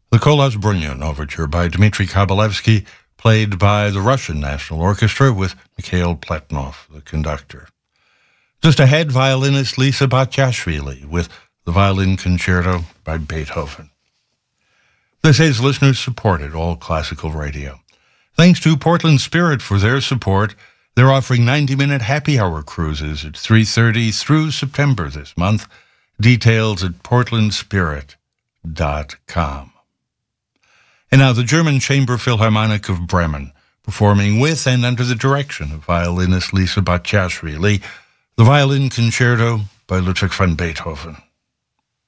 The Kolos Brunyan Overture by Dmitri Kabalevsky, played by the Russian National Orchestra with Mikhail Pletnov, the conductor. Just ahead, violinist Lisa Batyashvili with the Violin Concerto by Beethoven. This is listener-supported All Classical Radio. Thanks to Portland Spirit for their support. They're offering 90-minute happy hour cruises at 3:30 through September this month. Details at portlandspirit.com. And now the German Chamber Philharmonic of Bremen, performing with and under the direction of violinist Lisa Batyashvili, the Violin Concerto by Ludwig van Beethoven.